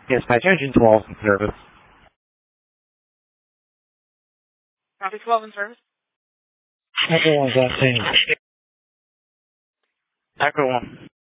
Dispatch engine 12 in service. Copy 12 in service. Echo 1's last name. Echo 1.